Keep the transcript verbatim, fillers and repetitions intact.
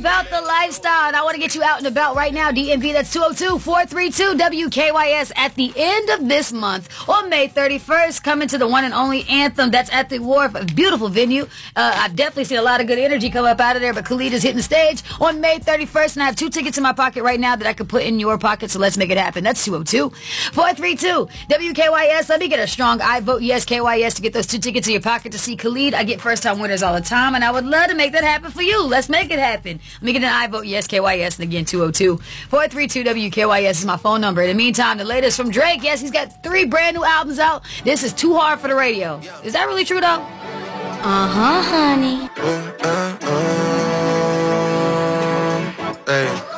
about the lifestyle, and I want to get you out and about right now. D M V, that's two oh two, four three two, W K Y S. At the end of this month, on May thirty-first, coming to the one and only Anthem. That's at the Wharf, a beautiful venue. Uh, I've definitely seen a lot of good energy come up out of there, but Khalid is hitting the stage on May thirty-first, and I have two tickets in my pocket right now that I could put in your pocket, so let's make it happen. That's two oh two, four three two, W K Y S. Let me get a strong I vote yes K Y S to get those two tickets in your pocket to see Khalid. I get first-time winners all the time, and I would love to make that happen for you. Let's make it happen. Let me get an I vote yes K Y S, and again, two oh two, four three two, W K Y S is my phone number. In the meantime, the latest from Drake. Yes, he's got three brand new albums out. This is Too Hard for the Radio. Is that really true, though? Uh-huh, honey. Uh, uh, uh, hey.